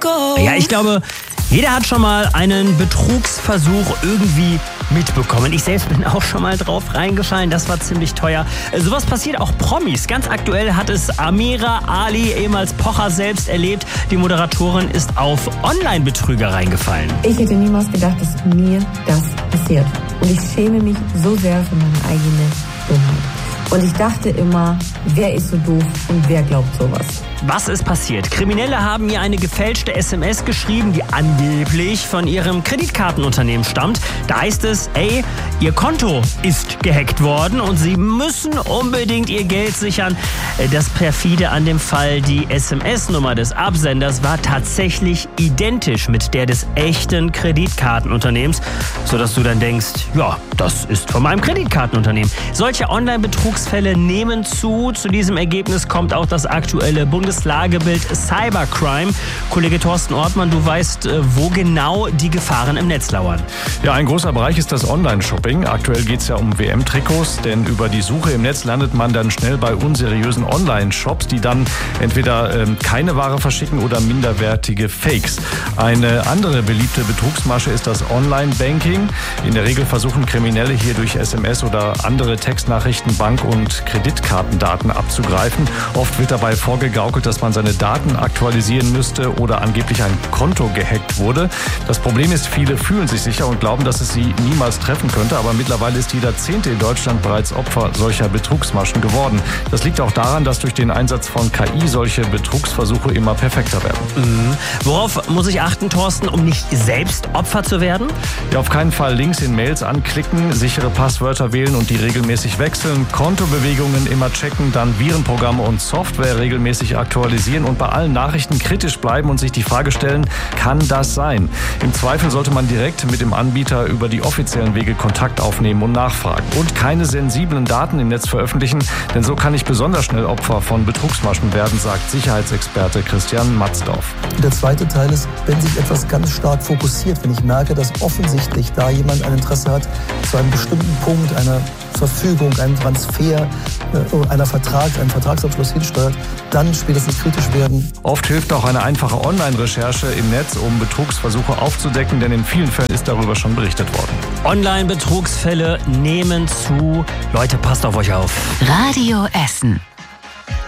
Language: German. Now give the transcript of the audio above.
Ja, ich glaube, jeder hat schon mal einen Betrugsversuch irgendwie mitbekommen. Ich selbst bin auch schon mal drauf reingefallen. Das war ziemlich teuer. Sowas passiert auch Promis. Ganz aktuell hat es Amira Ali, ehemals Pocher, selbst erlebt. Die Moderatorin ist auf Online-Betrüger reingefallen. Ich hätte niemals gedacht, dass mir das passiert. Und ich schäme mich so sehr für meine eigene Dummheit. Und ich dachte immer, wer ist so doof und wer glaubt sowas? Was ist passiert? Kriminelle haben ihr eine gefälschte SMS geschrieben, die angeblich von ihrem Kreditkartenunternehmen stammt. Da heißt es, ey, ihr Konto ist gehackt worden und sie müssen unbedingt ihr Geld sichern. Das perfide an dem Fall, die SMS-Nummer des Absenders war tatsächlich identisch mit der des echten Kreditkartenunternehmens, sodass du dann denkst, ja, das ist von meinem Kreditkartenunternehmen. Solche Online-Betrugsfälle nehmen zu. Zu diesem Ergebnis kommt auch das aktuelle Bundeslagebild Cybercrime. Kollege Thorsten Ortmann, du weißt, wo genau die Gefahren im Netz lauern. Ja, ein großer Bereich ist das Online-Shopping. Aktuell geht es ja um WM-Trikots, denn über die Suche im Netz landet man dann schnell bei unseriösen Online-Shops, die dann entweder keine Ware verschicken oder minderwertige Fakes. Eine andere beliebte Betrugsmasche ist das Online-Banking. In der Regel versuchen Kriminelle hier durch SMS oder andere Textnachrichten Bank- und Kreditkartendaten abzugreifen. Oft wird dabei vorgegaukelt, dass man seine Daten aktualisieren müsste oder angeblich ein Konto gehackt wurde. Das Problem ist, viele fühlen sich sicher und glauben, dass es sie niemals treffen könnte, aber mittlerweile ist jeder Zehnte in Deutschland bereits Opfer solcher Betrugsmaschen geworden. Das liegt auch daran, dass durch den Einsatz von KI solche Betrugsversuche immer perfekter werden. Worauf muss ich achten, Thorsten, um nicht selbst Opfer zu werden? Ja, auf keinen Fall Links in Mails anklicken, sichere Passwörter wählen und die regelmäßig wechseln, Kontobewegungen immer checken, dann Virenprogramme und Software regelmäßig aktualisieren und bei allen Nachrichten kritisch bleiben und sich die Frage stellen, kann das sein? Im Zweifel sollte man direkt mit dem Anbieter über die offiziellen Wege Kontakt aufnehmen und nachfragen. Und keine sensiblen Daten im Netz veröffentlichen, denn so kann ich besonders schnell Opfer von Betrugsmaschen werden, sagt Sicherheitsexperte Christian Matzdorf. Der zweite Teil ist, wenn sich etwas ganz stark fokussiert, wenn ich merke, dass offensichtlich da jemand ein Interesse hat, zu einem bestimmten Punkt, einer Verfügung, einem Transfer, einem Vertragsabschluss hinsteuert, dann spätestens kritisch werden. Oft hilft auch eine einfache Online-Recherche im Netz, um Betrugsversuche aufzudecken, denn in vielen Fällen ist darüber schon berichtet worden. Online-Betrugsfälle nehmen zu. Leute, passt auf euch auf. Radio Essen.